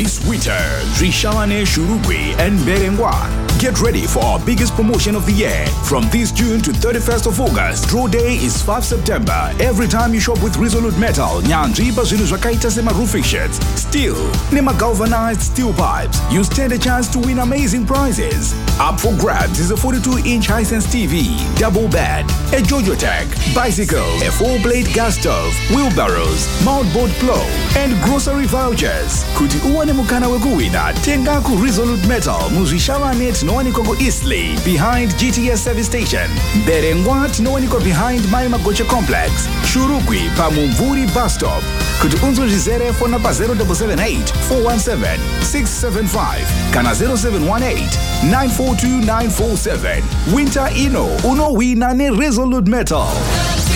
This winter, Rishavane Shurugwi and Berengwa. Get ready for our biggest promotion of the year. From this June to 31st of August, draw day is 5 September. Every time you shop with Resolute Metal, Nyanji Bazinu Zakaita Sema roofing sheets, steel, Nema galvanized steel pipes, you stand a chance to win amazing prizes. Up for grabs is a 42-inch Hisense TV, double bed, a Jojo Tech, bicycles, a 4-blade gas stove, wheelbarrows, mountboard plow, and grocery vouchers. Kuti uwane mukana wekuwina, tenga ku Resolute Metal, Muzishawanet Noanikogo Eastleigh, behind GTS service station. Berengwat Noaniko behind Magoche Complex. Shurugwi Pamumvuri bus stop. Kuti unzo jizere phone number 0778 417 675. Kana 0718 942 947. Winter Ino, uno wina ne Resolute Metal.